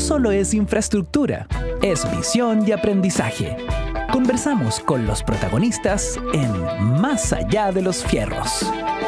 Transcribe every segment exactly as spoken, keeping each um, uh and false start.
solo es infraestructura, es visión y aprendizaje. Conversamos con los protagonistas en Más allá de los fierros.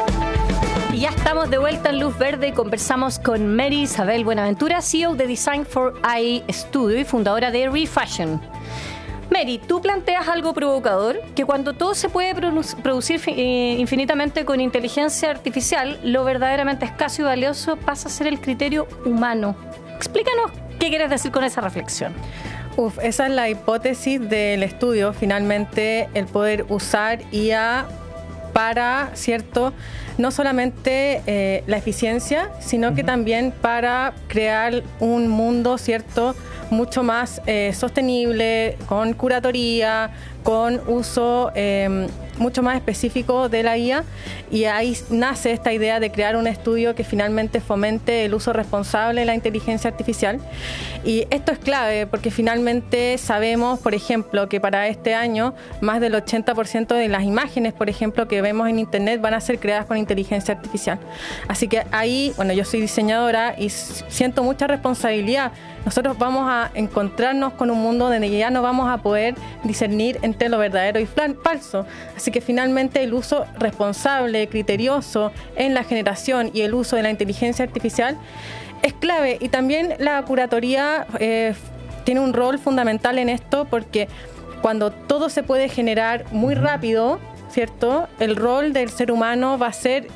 Y ya estamos de vuelta en Luz Verde y conversamos con Mary Isabel Buenaventura, C E O de Design for Eye Studio y fundadora de Refashion. Mary, tú planteas algo provocador, que cuando todo se puede produ- producir eh, infinitamente con inteligencia artificial, lo verdaderamente escaso y valioso pasa a ser el criterio humano. Explícanos qué quieres decir con esa reflexión. Uf, esa es la hipótesis del estudio, finalmente, el poder usar I A para, ¿cierto?, no solamente eh, la eficiencia, sino que uh-huh. también para crear un mundo, ¿cierto?, mucho más eh, sostenible, con curatoría, con uso eh, mucho más específico de la I A, y ahí nace esta idea de crear un estudio que finalmente fomente el uso responsable de la inteligencia artificial. Y esto es clave porque finalmente sabemos, por ejemplo, que para este año más del ochenta por ciento de las imágenes, por ejemplo, que vemos en internet van a ser creadas con inteligencia artificial. Así que ahí, bueno, yo soy diseñadora y siento mucha responsabilidad. Nosotros vamos a encontrarnos con un mundo donde ya no vamos a poder discernir entre lo verdadero y falso. Así que finalmente el uso responsable, criterioso en la generación y el uso de la inteligencia artificial es clave. Y también la curatoría eh, tiene un rol fundamental en esto, porque cuando todo se puede generar muy rápido, ¿cierto?, el rol del ser humano va a ser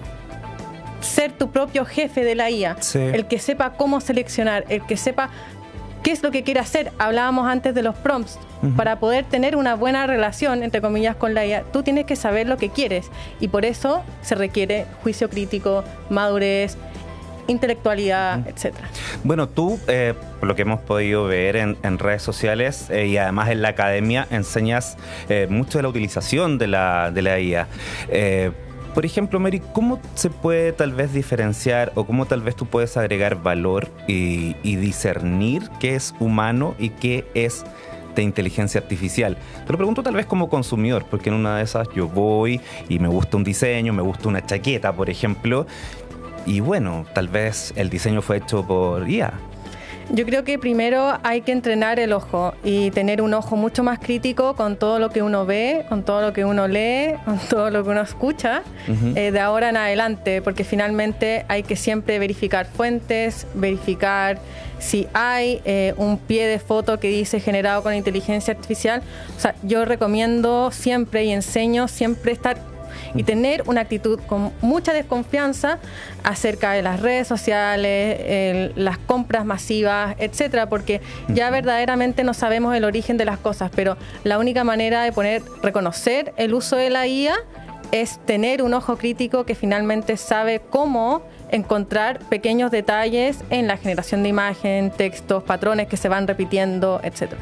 ser tu propio jefe de la I A, sí. El que sepa cómo seleccionar, el que sepa qué es lo que quiere hacer. Hablábamos antes de los prompts. Uh-huh. Para poder tener una buena relación, entre comillas, con la I A, tú tienes que saber lo que quieres, y por eso se requiere juicio crítico, madurez, intelectualidad, uh-huh. etcétera. Bueno, tú, eh, por lo que hemos podido ver en, en redes sociales eh, y además en la academia, enseñas eh, mucho de la utilización de la, de la I A. Eh, Por ejemplo, Mary, ¿cómo se puede tal vez diferenciar o cómo tal vez tú puedes agregar valor y, y discernir qué es humano y qué es de inteligencia artificial? Te lo pregunto tal vez como consumidor, porque en una de esas yo voy y me gusta un diseño, me gusta una chaqueta, por ejemplo, y bueno, tal vez el diseño fue hecho por I A. Yo creo que primero hay que entrenar el ojo y tener un ojo mucho más crítico con todo lo que uno ve, con todo lo que uno lee, con todo lo que uno escucha, uh-huh. eh, de ahora en adelante, porque finalmente hay que siempre verificar fuentes, verificar si hay eh, un pie de foto que dice generado con inteligencia artificial. O sea, yo recomiendo siempre y enseño siempre estar y tener una actitud con mucha desconfianza acerca de las redes sociales, el, las compras masivas, etcétera, porque ya verdaderamente no sabemos el origen de las cosas, pero la única manera de poner, reconocer el uso de la I A es tener un ojo crítico que finalmente sabe cómo encontrar pequeños detalles en la generación de imagen, textos, patrones que se van repitiendo, etcétera.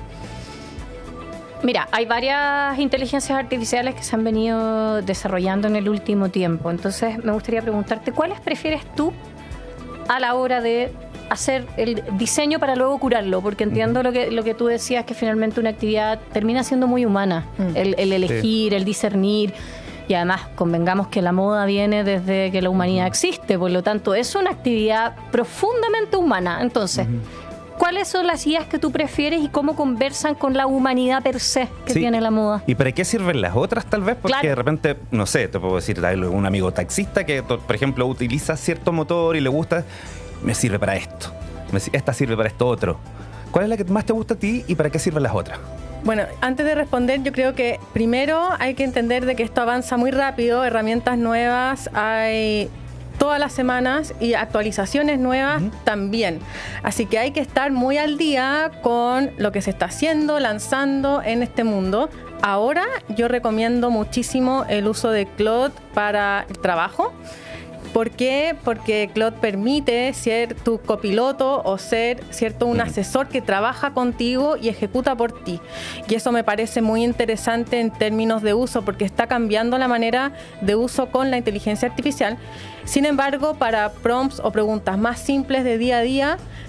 Mira, hay varias inteligencias artificiales que se han venido desarrollando en el último tiempo. Entonces, me gustaría preguntarte, ¿cuáles prefieres tú a la hora de hacer el diseño para luego curarlo? Porque entiendo lo que, lo que tú decías, que finalmente una actividad termina siendo muy humana. Mm. El, el elegir, sí. el discernir. Y además, convengamos que la moda viene desde que la humanidad existe. Por lo tanto, es una actividad profundamente humana. Entonces... Uh-huh. ¿Cuáles son las I As que tú prefieres y cómo conversan con la humanidad per se que sí. tiene la moda? ¿Y para qué sirven las otras tal vez? Porque claro. de repente, no sé, te puedo decir, un amigo taxista que, por ejemplo, utiliza cierto motor y le gusta, me sirve para esto, esta sirve para esto otro. ¿Cuál es la que más te gusta a ti y para qué sirven las otras? Bueno, antes de responder, yo creo que primero hay que entender de que esto avanza muy rápido, herramientas nuevas, hay... todas las semanas y actualizaciones nuevas uh-huh. también. Así que hay que estar muy al día con lo que se está haciendo, lanzando en este mundo. Ahora yo recomiendo muchísimo el uso de Claude para el trabajo. ¿Por qué? Porque Claude permite ser tu copiloto o ser, ¿cierto?, un asesor que trabaja contigo y ejecuta por ti. Y eso me parece muy interesante en términos de uso, porque está cambiando la manera de uso con la inteligencia artificial. Sin embargo, para prompts o preguntas más simples de día a día,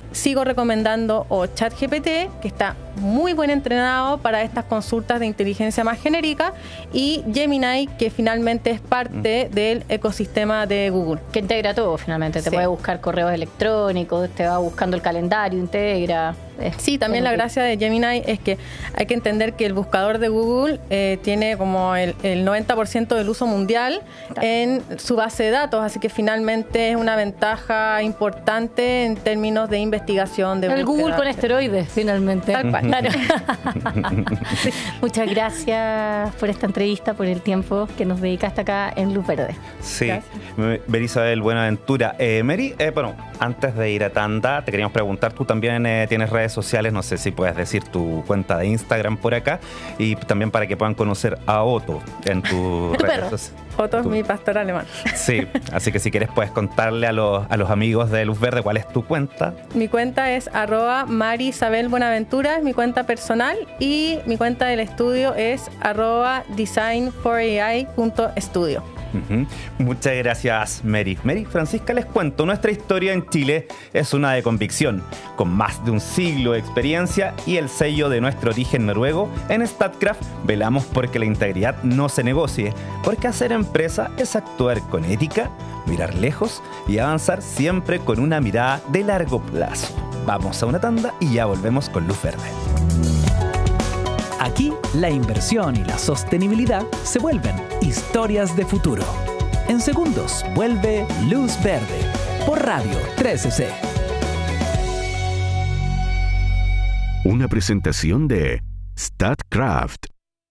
sigo recomendando o ChatGPT, que está muy buen entrenado para estas consultas de inteligencia más genérica, y Gemini, que finalmente es parte mm. del ecosistema de Google. Que integra todo finalmente, te sí. puede buscar correos electrónicos, te va buscando el calendario, integra. Sí, también la gracia de Gemini es que hay que entender que el buscador de Google eh, tiene como el, el noventa por ciento del uso mundial en su base de datos, así que finalmente es una ventaja importante en términos de investigación. De el Google con esteroides, finalmente. Tal cual. Claro. Sí. Muchas gracias por esta entrevista, por el tiempo que nos dedicaste acá en Luz Verde. Sí, Mary Isabel Buenaventura. Eh, Mary, eh, bueno, antes de ir a tanda, te queríamos preguntar, tú también eh, tienes redes sociales, no sé si puedes decir tu cuenta de Instagram por acá, y también para que puedan conocer a Otto en tu ¿Tu redes perro? sociales. Otto es mi pastor alemán. Sí, así que si quieres puedes contarle a los, a los amigos de Luz Verde cuál es tu cuenta. Mi cuenta es arroba Mary Isabel Buenaventura, es mi cuenta personal, y mi cuenta del estudio es arroba design for A I punto studio. Uh-huh. Muchas gracias, Mary. Mary, Francisca, les cuento, nuestra historia en Chile es una de convicción. Con más de un siglo de experiencia y el sello de nuestro origen noruego, en Statkraft velamos porque la integridad no se negocie, porque hacer empresa es actuar con ética, mirar lejos y avanzar siempre con una mirada de largo plazo. Vamos a una tanda y ya volvemos con Luz Verde. Aquí, la inversión y la sostenibilidad se vuelven historias de futuro. En segundos, vuelve Luz Verde por Radio trece C. Una presentación de Statkraft.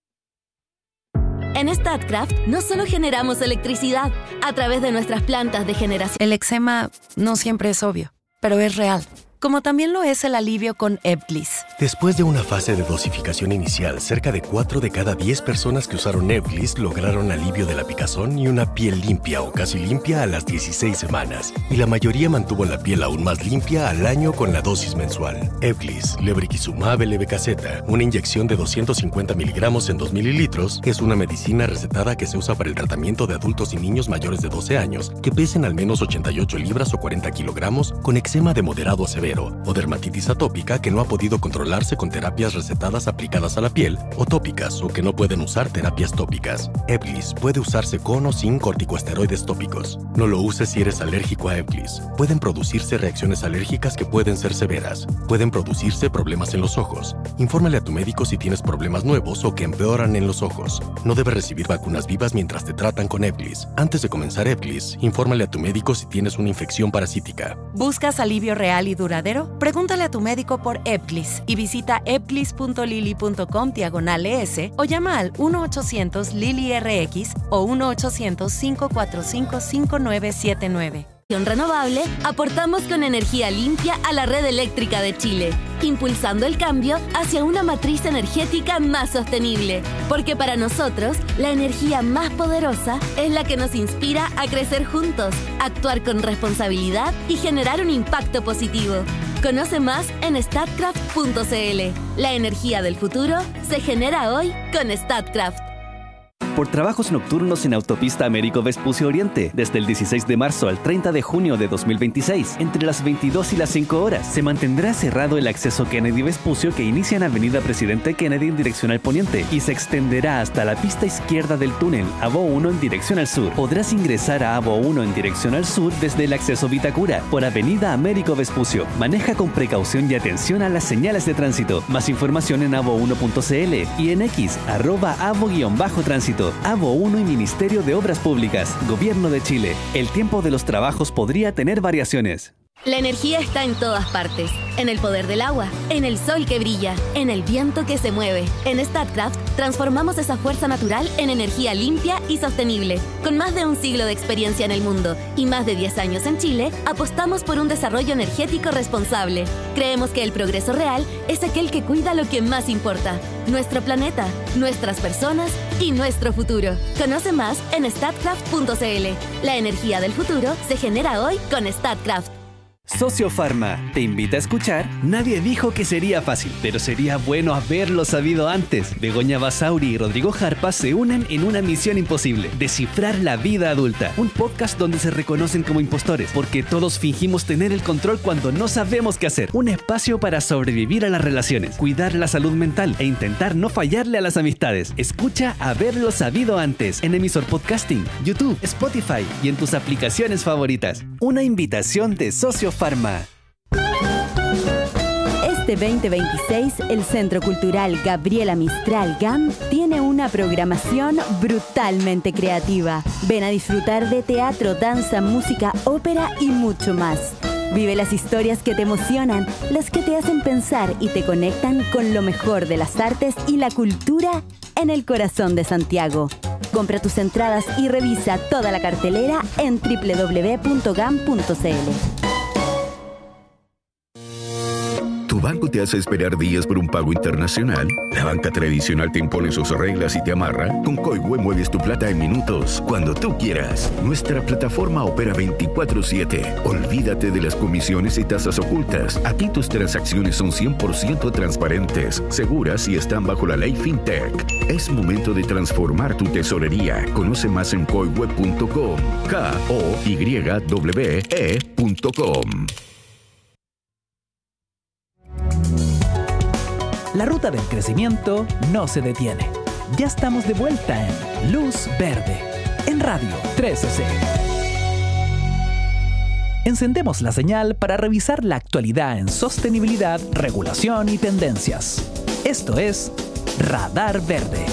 En Statkraft no solo generamos electricidad a través de nuestras plantas de generación. El eczema no siempre es obvio, pero es real. Como también lo es el alivio con Ebglyss. Después de una fase de dosificación inicial, cerca de cuatro de cada diez personas que usaron Ebglyss lograron alivio de la picazón y una piel limpia o casi limpia a las dieciséis semanas. Y la mayoría mantuvo la piel aún más limpia al año con la dosis mensual. Ebglyss, lebrikizumab levetaceta, una inyección de doscientos cincuenta miligramos en dos mililitros, es una medicina recetada que se usa para el tratamiento de adultos y niños mayores de doce años que pesen al menos ochenta y ocho libras o cuarenta kilogramos con eczema de moderado a severo o dermatitis atópica que no ha podido controlarse con terapias recetadas aplicadas a la piel o tópicas o que no pueden usar terapias tópicas. Ebglyss puede usarse con o sin corticosteroides tópicos. No lo uses si eres alérgico a Ebglyss. Pueden producirse reacciones alérgicas que pueden ser severas. Pueden producirse problemas en los ojos. Infórmale a tu médico si tienes problemas nuevos o que empeoran en los ojos. No debes recibir vacunas vivas mientras te tratan con Ebglyss. Antes de comenzar Ebglyss, infórmale a tu médico si tienes una infección parasítica. ¿Buscas alivio real y duradero? Pregúntale a tu médico por Ebglyss y visita ebglyss punto lili punto com diagonal es o llama al uno ochocientos Lili R X o uno ochocientos, cinco cuatro cinco, cinco nueve siete nueve. Renovable, aportamos con energía limpia a la red eléctrica de Chile, impulsando el cambio hacia una matriz energética más sostenible. Porque para nosotros, la energía más poderosa es la que nos inspira a crecer juntos, actuar con responsabilidad y generar un impacto positivo. Conoce más en statkraft punto cl. La energía del futuro se genera hoy con Statkraft. Por trabajos nocturnos en Autopista Américo Vespucio Oriente, desde el dieciséis de marzo al treinta de junio de dos mil veintiséis, entre las veintidós y las cinco horas, se mantendrá cerrado el acceso Kennedy Vespucio que inicia en Avenida Presidente Kennedy en dirección al poniente y se extenderá hasta la pista izquierda del túnel, Avo uno en dirección al sur. Podrás ingresar a Avo uno en dirección al sur desde el acceso Vitacura, por Avenida Américo Vespucio. Maneja con precaución y atención a las señales de tránsito. Más información en avo uno punto cl y en X, arroba avo-tránsito. Avo uno y Ministerio de Obras Públicas, Gobierno de Chile. El tiempo de los trabajos podría tener variaciones. La energía está en todas partes, en el poder del agua, en el sol que brilla, en el viento que se mueve. En Statkraft transformamos esa fuerza natural en energía limpia y sostenible. Con más de un siglo de experiencia en el mundo y más de diez años en Chile, apostamos por un desarrollo energético responsable. Creemos que el progreso real es aquel que cuida lo que más importa: nuestro planeta, nuestras personas y nuestro futuro. Conoce más en statkraft punto cl. La energía del futuro se genera hoy con Statkraft. Sociopharma te invita a escuchar. Nadie dijo que sería fácil, pero sería bueno haberlo sabido antes. Begoña Basauri y Rodrigo Jarpa se unen en una misión imposible: descifrar la vida adulta. Un podcast donde se reconocen como impostores, porque todos fingimos tener el control cuando no sabemos qué hacer. Un espacio para sobrevivir a las relaciones, cuidar la salud mental e intentar no fallarle a las amistades. Escucha Haberlo sabido antes en emisor podcasting, YouTube, Spotify y en tus aplicaciones favoritas. Una invitación de Sociopharma. Este veinte veintiséis, el Centro Cultural Gabriela Mistral G A M tiene una programación brutalmente creativa. Ven a disfrutar de teatro, danza, música, ópera y mucho más. Vive las historias que te emocionan, las que te hacen pensar y te conectan con lo mejor de las artes y la cultura en el corazón de Santiago. Compra tus entradas y revisa toda la cartelera en doble u doble u doble u punto gam punto c l. ¿Tu banco te hace esperar días por un pago internacional? ¿La banca tradicional te impone sus reglas y te amarra? Con Coihue mueves tu plata en minutos, cuando tú quieras. Nuestra plataforma opera veinticuatro siete. Olvídate de las comisiones y tasas ocultas. Aquí tus transacciones son cien por ciento transparentes, seguras y están bajo la ley FinTech. Es momento de transformar tu tesorería. Conoce más en coihue punto com. K O Y W E punto com. La ruta del crecimiento no se detiene. Ya estamos de vuelta en Luz Verde, en Radio trece C. Encendemos la señal para revisar la actualidad en sostenibilidad, regulación y tendencias. Esto es Radar Verde.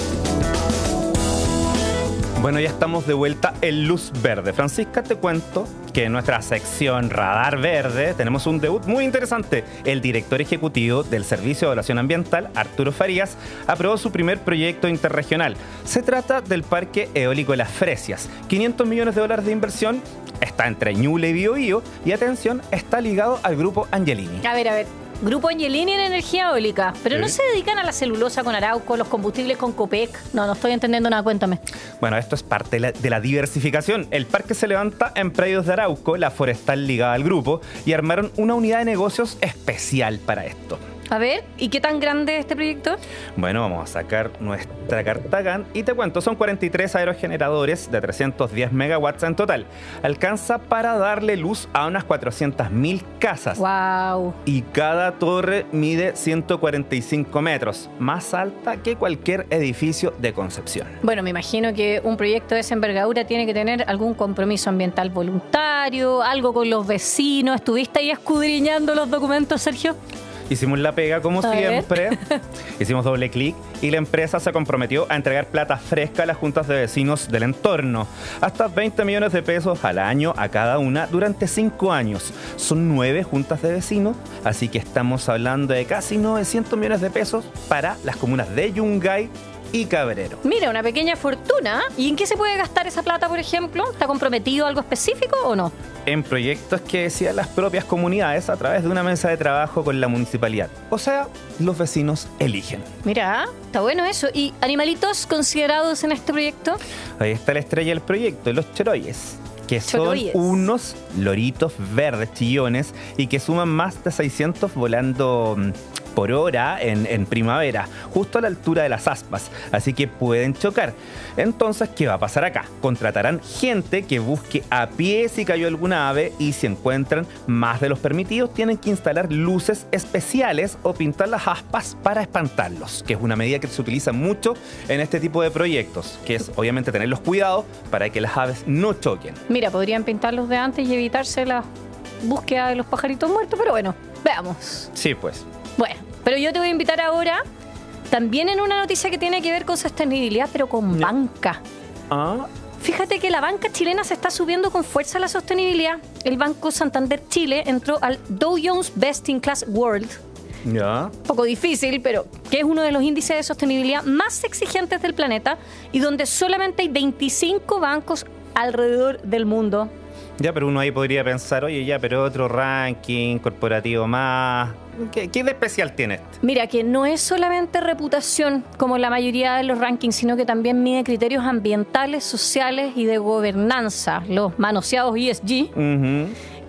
Bueno, ya estamos de vuelta en Luz Verde. Francisca, te cuento que en nuestra sección Radar Verde tenemos un debut muy interesante. El director ejecutivo del Servicio de Evaluación Ambiental, Arturo Farías, aprobó su primer proyecto interregional. Se trata del Parque Eólico Las Fresias. quinientos millones de dólares de inversión, está entre Ñuble y Biobío y, atención, está ligado al Grupo Angelini. A ver, a ver. Grupo Angelini en energía eólica, pero ¿Sí? no se dedican a la celulosa con Arauco, los combustibles con Copec. No, no estoy entendiendo nada, cuéntame. Bueno, esto es parte de la, de la diversificación. El parque se levanta en predios de Arauco, la forestal ligada al grupo, y armaron una unidad de negocios especial para esto. A ver, ¿y qué tan grande es este proyecto? Bueno, vamos a sacar nuestra carta GAN y te cuento, son cuarenta y tres aerogeneradores de trescientos diez megawatts en total. Alcanza para darle luz a unas cuatrocientas mil casas. ¡Wow! Y cada torre mide ciento cuarenta y cinco metros, más alta que cualquier edificio de Concepción. Bueno, me imagino que un proyecto de esa envergadura tiene que tener algún compromiso ambiental voluntario, algo con los vecinos. ¿Estuviste ahí escudriñando los documentos, Sergio? Hicimos la pega como A siempre, hicimos doble clic y la empresa se comprometió a entregar plata fresca a las juntas de vecinos del entorno. Hasta veinte millones de pesos al año a cada una durante cinco años. Son nueve juntas de vecinos, así que estamos hablando de casi novecientos millones de pesos para las comunas de Yungay y Cabrero. Mira, una pequeña fortuna. ¿Y en qué se puede gastar esa plata, por ejemplo? ¿Está comprometido algo específico o no? En proyectos que decían las propias comunidades a través de una mesa de trabajo con la municipalidad. O sea, los vecinos eligen. Mira, está bueno eso. ¿Y animalitos considerados en este proyecto? Ahí está la estrella del proyecto, los choroyes, que son Choroyes. unos loritos verdes chillones y que suman más de seiscientos volando por hora en, en primavera, justo a la altura de las aspas, así que pueden chocar. Entonces, ¿qué va a pasar acá? Contratarán gente que busque a pie si cayó alguna ave y si encuentran más de los permitidos, tienen que instalar luces especiales o pintar las aspas para espantarlos, que es una medida que se utiliza mucho en este tipo de proyectos, que es obviamente tener los cuidados para que las aves no choquen. Mira, podrían pintarlos de antes y evitarse la búsqueda de los pajaritos muertos, pero bueno, veamos. Sí, pues. Bueno, pero yo te voy a invitar ahora también en una noticia que tiene que ver con sostenibilidad, pero con Ya. banca. Ah, Fíjate que la banca chilena se está subiendo con fuerza a la sostenibilidad. El Banco Santander Chile entró al Dow Jones Best in Class World. ya. Un poco difícil, pero que es uno de los índices de sostenibilidad más exigentes del planeta y donde solamente hay veinticinco bancos alrededor del mundo. Ya, pero uno ahí podría pensar, oye, ya, pero otro ranking corporativo más. ¿Qué, qué de especial tiene este? Mira, que no es solamente reputación como la mayoría de los rankings, sino que también mide criterios ambientales, sociales y de gobernanza, los manoseados E S G. Uh-huh.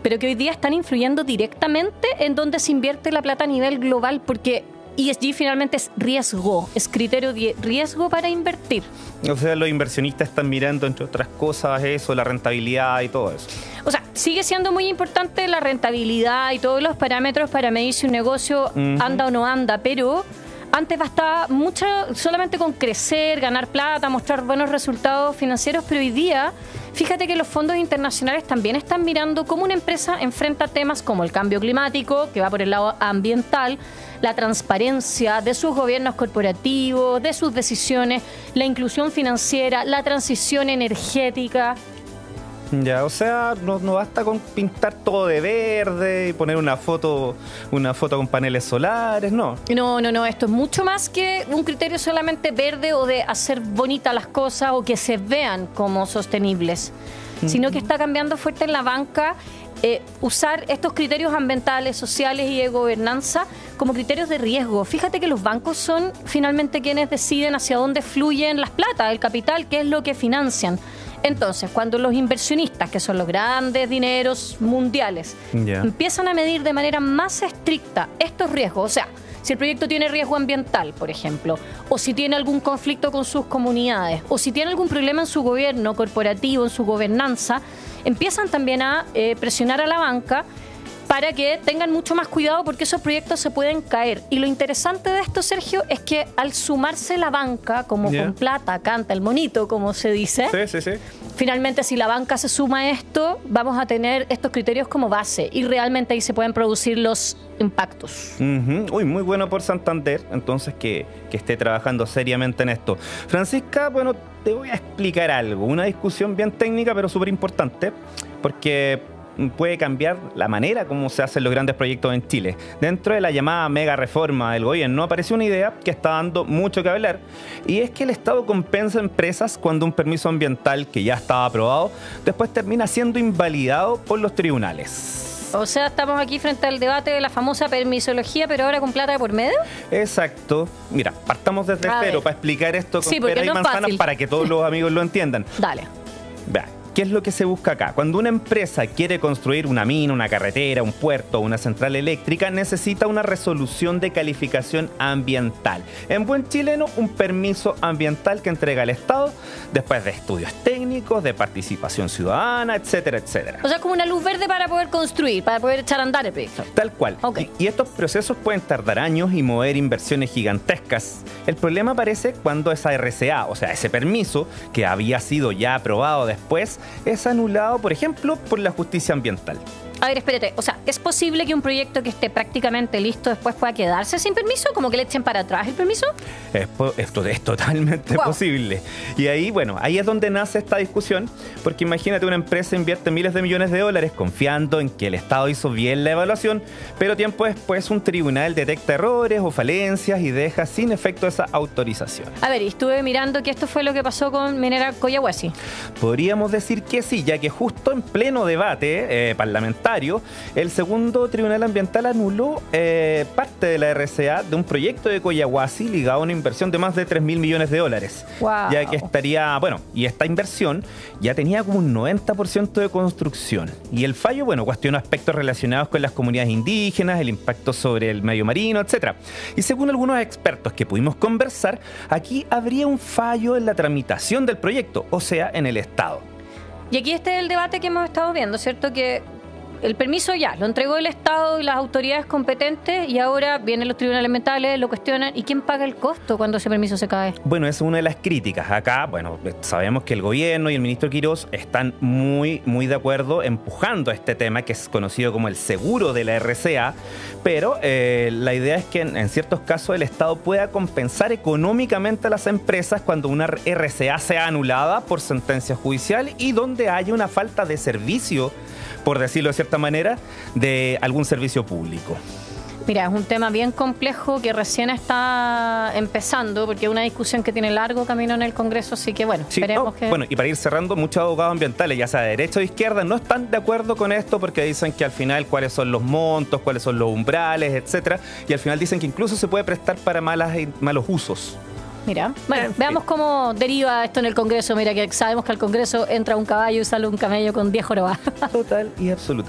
pero que hoy día están influyendo directamente en dónde se invierte la plata a nivel global, porque E S G finalmente es riesgo, es criterio de riesgo para invertir. O sea, los inversionistas están mirando, entre otras cosas, eso, la rentabilidad y todo eso. O sea, sigue siendo muy importante la rentabilidad y todos los parámetros para medir si un negocio uh-huh. anda o no anda, pero antes bastaba mucho solamente con crecer, ganar plata, mostrar buenos resultados financieros, pero hoy día, fíjate que los fondos internacionales también están mirando cómo una empresa enfrenta temas como el cambio climático, que va por el lado ambiental, la transparencia de sus gobiernos corporativos, de sus decisiones, la inclusión financiera, la transición energética. Ya, o sea, no, no basta con pintar todo de verde y poner una foto, una foto con paneles solares, no. No, no, no, esto es mucho más que un criterio solamente verde o de hacer bonitas las cosas o que se vean como sostenibles, mm. sino que está cambiando fuerte en la banca eh, usar estos criterios ambientales, sociales y de gobernanza como criterios de riesgo. Fíjate que los bancos son finalmente quienes deciden hacia dónde fluyen las plata, el capital, qué es lo que financian. Entonces, cuando los inversionistas, que son los grandes dineros mundiales, yeah. empiezan a medir de manera más estricta estos riesgos, o sea, si el proyecto tiene riesgo ambiental, por ejemplo, o si tiene algún conflicto con sus comunidades, o si tiene algún problema en su gobierno corporativo, en su gobernanza, empiezan también a eh, presionar a la banca para que tengan mucho más cuidado porque esos proyectos se pueden caer. Y lo interesante de esto, Sergio, es que al sumarse la banca, como yeah. con plata canta el monito, como se dice, sí, sí, sí. finalmente si la banca se suma a esto, vamos a tener estos criterios como base y realmente ahí se pueden producir los impactos. Uh-huh. Uy, muy bueno por Santander, entonces que, que esté trabajando seriamente en esto. Francisca, bueno, te voy a explicar algo, una discusión bien técnica pero súper importante, porque puede cambiar la manera como se hacen los grandes proyectos en Chile. Dentro de la llamada mega reforma del gobierno apareció una idea que está dando mucho que hablar, y es que el Estado compensa a empresas cuando un permiso ambiental que ya estaba aprobado después termina siendo invalidado por los tribunales. O sea, estamos aquí frente al debate de la famosa permisología, pero ahora con plata de por medio. Exacto. Mira, partamos desde a cero ver. para explicar esto con sí, peras y no manzanas fácil. Para que todos los amigos lo entiendan. Dale. Vean. ¿Qué es lo que se busca acá? Cuando una empresa quiere construir una mina, una carretera, un puerto o una central eléctrica, necesita una resolución de calificación ambiental. En buen chileno, un permiso ambiental que entrega el Estado después de estudios técnicos, de participación ciudadana, etcétera, etcétera. O sea, como una luz verde para poder construir, para poder echar a andar el proyecto. Tal cual. Okay. Y, y estos procesos pueden tardar años y mover inversiones gigantescas. El problema aparece cuando esa R C A, o sea, ese permiso que había sido ya aprobado después, es anulado, por ejemplo, por la justicia ambiental. A ver, espérate, o sea, ¿es posible que un proyecto que esté prácticamente listo después pueda quedarse sin permiso? ¿Como que le echen para atrás el permiso? Es, esto es totalmente wow. posible. Y ahí, bueno, ahí es donde nace esta discusión, porque imagínate, una empresa invierte miles de millones de dólares confiando en que el Estado hizo bien la evaluación, pero tiempo después un tribunal detecta errores o falencias y deja sin efecto esa autorización. A ver, y estuve mirando que esto fue lo que pasó con Minera Collahuasi. Podríamos decir que sí, ya que justo en pleno debate eh, parlamentario, el segundo Tribunal Ambiental anuló eh, parte de la R C A de un proyecto de Collahuasi ligado a una inversión de más de tres mil millones de dólares. Wow. Ya que estaría, bueno, y esta inversión ya tenía como un noventa por ciento de construcción. Y el fallo, bueno, cuestionó aspectos relacionados con las comunidades indígenas, el impacto sobre el medio marino, etcétera. Y según algunos expertos que pudimos conversar, aquí habría un fallo en la tramitación del proyecto, o sea, en el Estado. Y aquí este es el debate que hemos estado viendo, ¿cierto? Que el permiso ya lo entregó el Estado y las autoridades competentes y ahora vienen los tribunales ambientales, lo cuestionan. ¿Y quién paga el costo cuando ese permiso se cae? Bueno, esa es una de las críticas. Acá, bueno, sabemos que el gobierno y el ministro Quirós están muy, muy de acuerdo empujando este tema que es conocido como el seguro de la R C A, pero eh, la idea es que en, en ciertos casos el Estado pueda compensar económicamente a las empresas cuando una R C A sea anulada por sentencia judicial y donde haya una falta de servicio, por decirlo de cierta manera, de algún servicio público. Mira, es un tema bien complejo que recién está empezando porque es una discusión que tiene largo camino en el Congreso, así que bueno, sí, esperemos no, que... Bueno, y para ir cerrando, muchos abogados ambientales, ya sea de derecha o de izquierda, no están de acuerdo con esto porque dicen que al final cuáles son los montos, cuáles son los umbrales, etcétera, y al final dicen que incluso se puede prestar para malas, malos usos. Mira, bueno, sí. veamos cómo deriva esto en el Congreso. Mira, que sabemos que al Congreso entra un caballo y sale un camello con diez jorobas. Total y absolutamente.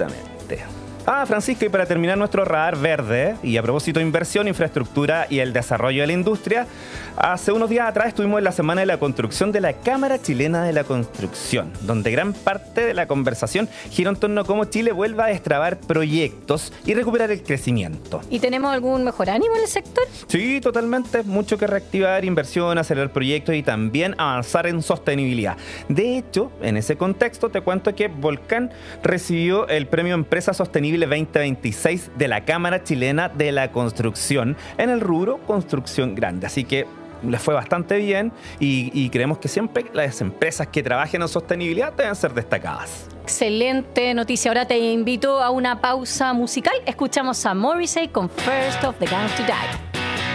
Excelente. Ah, Francisco, y para terminar nuestro radar verde, y a propósito de inversión, infraestructura y el desarrollo de la industria, hace unos días atrás estuvimos en la Semana de la Construcción de la Cámara Chilena de la Construcción, donde gran parte de la conversación giró en torno a cómo Chile vuelva a destrabar proyectos y recuperar el crecimiento. ¿Y tenemos algún mejor ánimo en el sector? Sí, totalmente. Mucho que reactivar inversión, acelerar proyectos y también avanzar en sostenibilidad. De hecho, en ese contexto te cuento que Volcán recibió el Premio Empresa Sostenible veinte veintiséis de la Cámara Chilena de la Construcción en el rubro construcción grande. Así que les fue bastante bien y, y creemos que siempre las empresas que trabajen en sostenibilidad deben ser destacadas. Excelente noticia. Ahora te invito a una pausa musical. Escuchamos a Morrissey con First of the Gang to Die.